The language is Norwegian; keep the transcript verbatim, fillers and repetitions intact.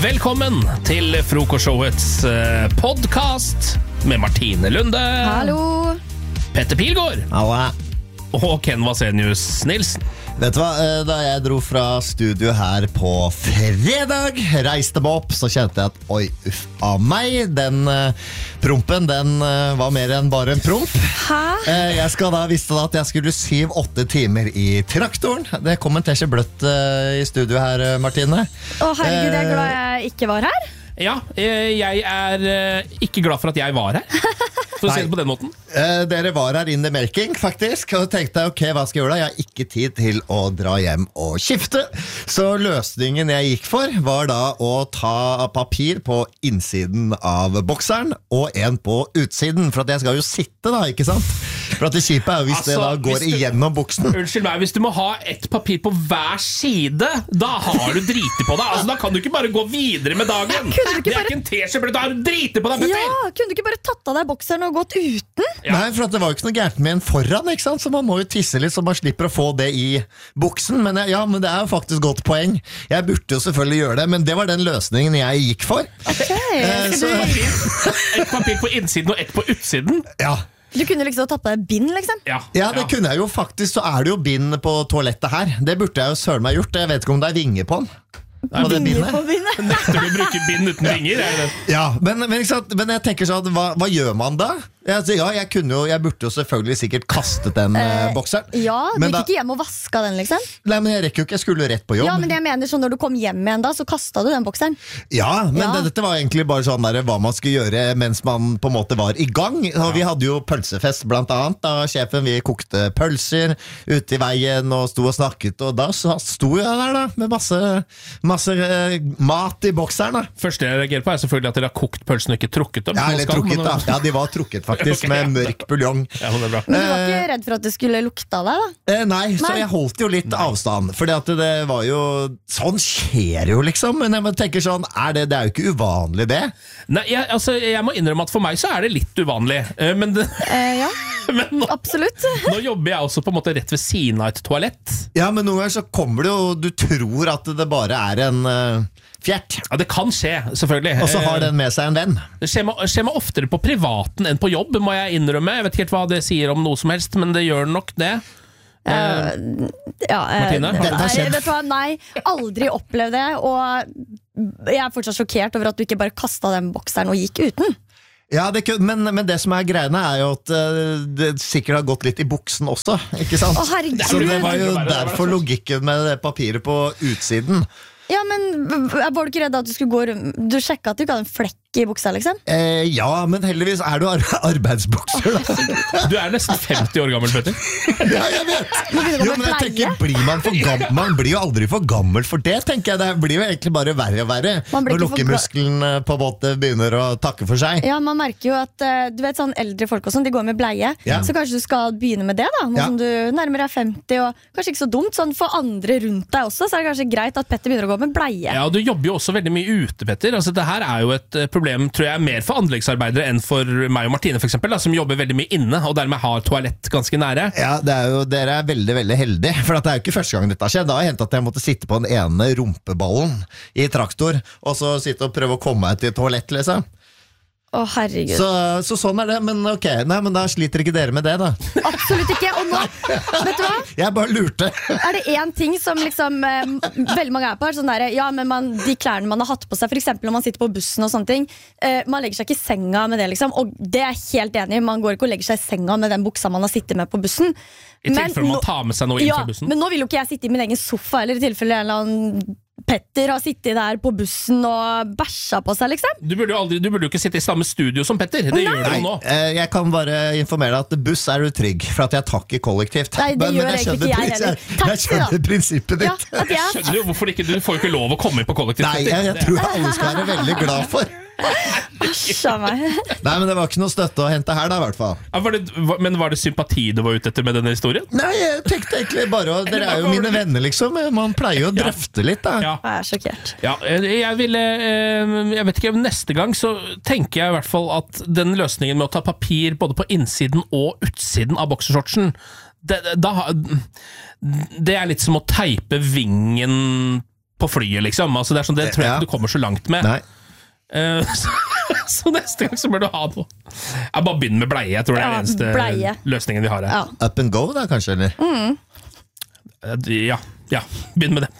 Velkommen til Frokostshowets podcast med Martine Lunde. Hallo. Petter Pilgaard. Halla. Og Ken Vasenius Nilsen. Vet du hva, da jeg dro fra studio her på fredag, reiste meg opp, så kjente jeg at oi, uff av meg. Den uh, prompen, den uh, var mer enn bare en promp. Hæ? Uh, jeg skal da visste da at jeg skulle syv-åtte timer i traktoren. Det kom en teskje bløtt uh, i studio her, Martine. Å herregud, jeg er glad jeg ikke var her. Ja, jeg er ikke glad for at jeg var her. For å si det på den måten. Uh, dere var her in the making, faktisk. Og tenkte jeg, ok, hva skal jeg gjøre da? Jeg har ikke tid til å dra hjem og skifte. Så løsningen jeg gikk for var da å ta papir på innsiden av bokseren og en på utsiden. For at jeg skal jo sitte da, ikke sant? For at det kjipe er jo hvis altså, det da går du, igjennom buksen. Unnskyld meg, hvis du må ha et papir på hver side, da har du driti på deg. Altså, da kan du ikke bare gå videre med dagen. Det er bare... ikke en t-skjorte, da har du driti på deg, Petter. Ja, kunne du ikke bare tatt av deg bokseren og gått uten? Ja. Nei, for at det var jo ikke noe gærent med en foran, ikke sant? Så man må jo tisse litt, så man slipper å få det i buksen. Men ja, men det er jo faktisk godt poeng. Jeg burde jo selvfølgelig gjøre det, men det var den løsningen jeg gikk for. Okay, eh, så... Et papir på innsiden og et på utsiden. Ja. Du kunne liksom tatt på deg bind, liksom? Ja, ja det ja. kunne jeg jo faktisk. Så er det jo bind på toalettet her. Det burde jeg jo søren meg gjort. Jeg vet ikke om det er vinger på den. Vinger på bindet? Nekter du å bruke bind uten vinger? Er det? Ja, men, men, men jeg tenker sånn, hva, hva gjør man da? Jeg, ja, jeg, kunne jo, jeg burde jo selvfølgelig sikkert kastet den eh, bokseren. Ja, du men gikk da, ikke hjem og vasket den, liksom? Nei, men jeg rekker jo ikke, jeg skulle rett på jobb. Ja, men jeg mener sånn, når du kom hjem igjen da, så kastet du den bokseren. Ja, men ja. Det, dette var egentlig bare sånn der, hva man skulle gjøre mens man på en måte var i gang. Ja. Vi hadde jo pølsefest blant annet, da sjefen, vi kokte pølser ute i veien og sto og snakket, og da sto jeg der da, med masse, masse uh, mat i bokseren da. Første jeg reagerer på er selvfølgelig at dere har kokt pølsen og ikke trukket dem. Ja, eller skal, trukket da. Ja, de var trukket faktisk, okay, med mørk buljong. Ja, men, men du var ikke redd for at det skulle lukte av deg da? Eh, nei, nei, så jeg holdt jo litt avstand. Fordi at det var jo sånn skjer jo liksom. Men jeg tenker sånn, er det, det er jo ikke uvanlig det. Nei, jeg, altså, jeg må innrømme at for meg så er det litt uvanlig. eh, Men, det, eh, ja, men nå, absolutt. Nå jobber jeg også på en måte rett ved siden av et toalett. Ja, men noen ganger så kommer det jo, du tror at det bare er en uh, fjert. Ja, det kan skje, selvfølgelig. Og så har den med seg en venn. Det skjer meg, skjer meg oftere på privaten enn på jobb, må jeg innrømme. Jeg vet ikke helt hva det sier om noe som helst, men det gjør nok det. Uh, ja, uh, Martine? Nei, vet du hva? Nei, aldri opplevd det. Og jeg er fortsatt sjokkert over at du ikke bare kastet den bokseren og gikk uten. Ja, det, men, men det som er greiene er jo at uh, det sikkert har gått litt i buksen også, ikke sant? Å, herregud. Så det var jo derfor logikken med det papiret på utsiden. Ja, men var du ikke redd at du skulle gå rundt? Du sjekket at du ikke hadde en flekk i buksa, liksom? Eh, ja, men heldigvis er du ar arbeidsbukser da. Du er nesten femti år gammel, Petter. Ja, jeg vet. Jo, men jeg tenker, blir man for gammel? Man blir jo aldri for gammel for det, tenker jeg. Det blir jo egentlig bare verre og verre når lukkemuskelen på båten begynner å takke for seg. Ja, man merker jo at, du vet sånn eldre folk og sånn, de går med bleie. Ja. Så kanskje du skal begynne med det da, nå ja. Som du nærmer deg femti, og kanskje ikke så dumt, sånn for andre rundt deg også, så er det kanskje greit at Petter begynner å gå med bleie. Ja, du jobber jo også veldig mye ute, Petter. Altså, det her er jo et problem, tror jeg, mer for anleggsarbeidere enn for meg og Martine, for eksempel, da, som jobber veldig mye inne, og dermed har toalett ganske nære. Ja, det er jo, dere er veldig, veldig heldige, for det er jo ikke første gang dette har skjedd. Det har hendt at jeg måtte sitte på den ene rumpeballen i traktor, og så sitte og prøve å komme meg til toalett, liksom. Å, herregud. Så, så sånn er det, men ok, nei, men da sliter ikke dere med det da. Absolutt ikke, og nå, vet du hva? Jeg bare lurte. Er det en ting som liksom, eh, veldig mange er på, er sånn der, ja, men man, de klærne man har hatt på seg, for eksempel når man sitter på bussen og sånne ting, eh, man legger seg ikke i senga med det liksom, og det er helt enig, man går ikke og legger seg i senga med den buksa man har sittet med på bussen. I tilfelle man tar med seg noe inn ja, fra bussen. Men nå vil jo ikke jeg sitte i min egen sofa, eller i tilfelle en eller annen Petter har sittet der på bussen og bæsja på seg, liksom. Du burde jo aldri, du burde jo ikke sitte i samme studio som Petter. Det Nei. Gjør du jo nå. Jeg kan bare informere deg at buss er du trygg, for at jeg tar ikke kollektivt. Nei, det men, gjør men jeg egentlig ikke jeg heller. Jeg, jeg skjønner prinsippet ditt. Ja, jeg... jeg skjønner jo hvorfor ikke, du får jo ikke lov å komme inn på kollektivt. Nei, jeg, jeg tror alle skal være veldig glad for. Asja meg. Nei, men det var ikke noe støtte å hente her da, i hvert fall. Ja, var det, men var det sympati du var ute etter med denne historien? Nei, jeg tenkte egentlig bare dere er jo mine venner, liksom. Man pleier jo å drøfte ja. Litt da. Ja. Jeg er sjokkert. Ja, jeg ville Jeg vet ikke, neste gang så tenker jeg i hvert fall at den løsningen med å ta papir både på innsiden og utsiden av boksershortsen, det, da, det er litt som å teipe vingen på flyet, liksom. Altså, det, er sånn, det tror jeg Ja. ikke du kommer så langt med. Nei. Eh, så, så neste gang så bør du ha noe. Jeg bare begynner med bleie. Jeg tror det er Ja, den eneste bleie. løsningen vi har her. Ja. Up and go da, kanskje, eller? Eh, Ja, ja, begynn med det.